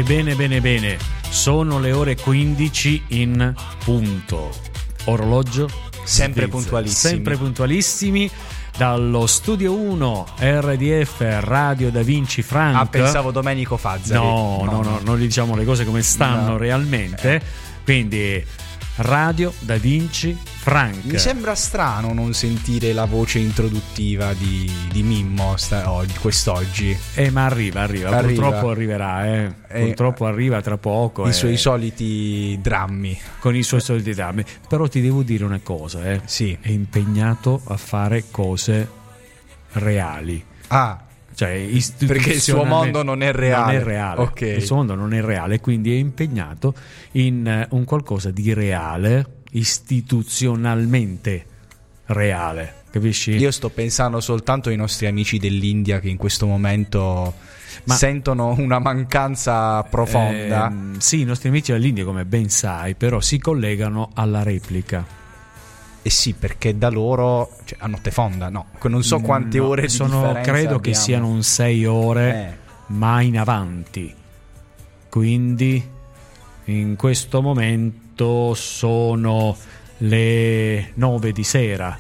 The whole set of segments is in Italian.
Bene. Sono le ore 15 in punto. Orologio sempre puntualissimi. Dallo studio 1 RDF Radio Da Vinci Frank. Pensavo Domenico Fazzari. No, non diciamo le cose come stanno realmente. Quindi Radio Da Vinci Frank. Mi sembra strano non sentire la voce introduttiva di Mimmo quest'oggi. Ma arriva. Purtroppo arriverà. Purtroppo arriva tra poco. I suoi soliti drammi. Con i suoi soliti drammi. Però ti devo dire una cosa. Sì. È impegnato a fare cose reali. Cioè, perché il suo mondo non è reale. Okay. Il suo mondo non è reale, quindi è impegnato in un qualcosa di reale, istituzionalmente reale, capisci? Io sto pensando soltanto ai nostri amici dell'India che in questo momento sentono una mancanza profonda. Sì, i nostri amici dell'India, come ben sai, però si collegano alla replica. Sì, perché da loro a notte fonda, non so quante ore di differenza credo abbiamo. Che siano un 6 ore, ma in avanti. Quindi in questo momento sono le 9 di sera.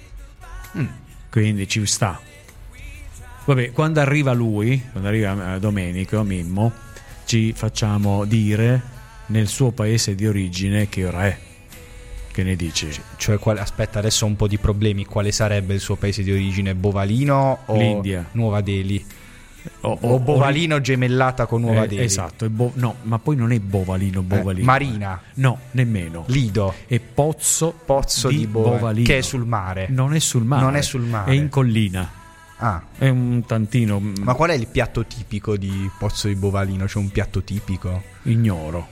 Quindi ci sta. Vabbè, quando arriva Domenico Mimmo, ci facciamo dire nel suo paese di origine che ora è. Che ne dici? Cioè, aspetta, adesso ho un po' di problemi. Quale sarebbe il suo paese di origine? Bovalino o l'India? Nuova Delhi? O Bovalino gemellata con Nuova Delhi? Esatto, ma poi non è Bovalino. Marina? No, nemmeno. Lido? È Pozzo di Bovalino. Che è sul mare? Non è sul mare. È in collina. È un tantino. Ma qual è il piatto tipico di Pozzo di Bovalino? C'è un piatto tipico? Ignoro.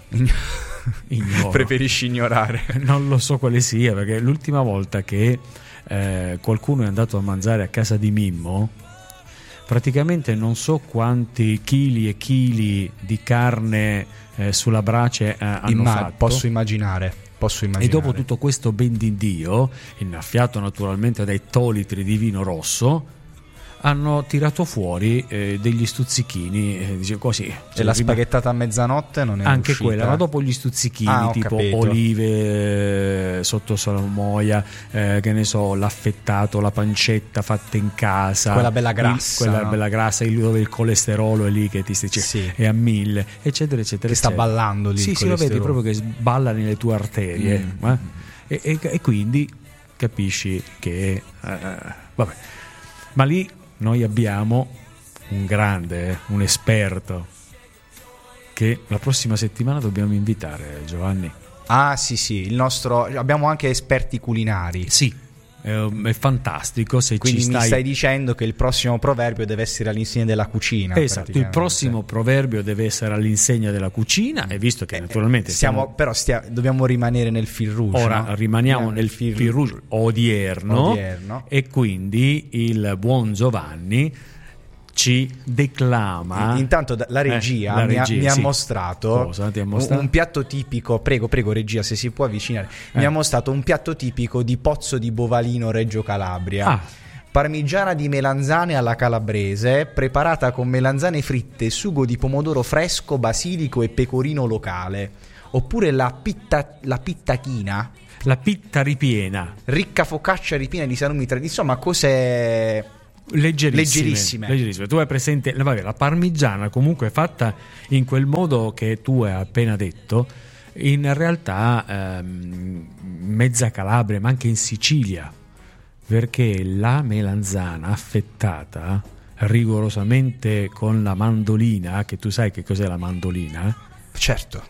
Preferisci ignorare? Non lo so quale sia, perché l'ultima volta che qualcuno è andato a mangiare a casa di Mimmo, praticamente non so quanti chili e chili di carne sulla brace hanno fatto. Posso immaginare. E dopo tutto questo ben di Dio, innaffiato naturalmente dai tolitri di vino rosso, hanno tirato fuori degli stuzzichini, dice così. E la spaghettata a mezzanotte non è anche uscita? Quella, ma dopo gli stuzzichini tipo capito. Olive sotto salamoia, che ne so, l'affettato, la pancetta fatta in casa, quella bella grassa, dove il colesterolo è lì che ti è a 1000, eccetera. Che sta ballando lì. Sì, lo vedi proprio che balla nelle tue arterie. E quindi capisci che vabbè. Ma lì noi abbiamo un grande, un esperto che la prossima settimana dobbiamo invitare, Giovanni. Sì, il nostro. Abbiamo anche esperti culinari. Sì, è fantastico. Quindi mi stai dicendo che il prossimo proverbio deve essere all'insegna della cucina. Esatto, il prossimo proverbio deve essere all'insegna della cucina, e visto che naturalmente dobbiamo rimanere nel fil rouge. Ora rimaniamo nel fil rouge odierno, e quindi il buon Giovanni ci declama. Intanto la regia, mi ha mostrato. Cosa ti ha mostrato? Un piatto tipico. Prego regia, se si può avvicinare. Mi ha mostrato un piatto tipico di Pozzo di Bovalino, Reggio Calabria. Parmigiana di melanzane alla calabrese, preparata con melanzane fritte, sugo di pomodoro fresco, basilico e pecorino locale. Oppure la pittachina, la pitta ripiena, ricca focaccia ripiena di salumi insomma, cose leggerissime. Tu hai presente, la parmigiana comunque fatta in quel modo che tu hai appena detto, in realtà mezza Calabria, ma anche in Sicilia, perché la melanzana affettata rigorosamente con la mandolina, che tu sai che cos'è la mandolina? Certo.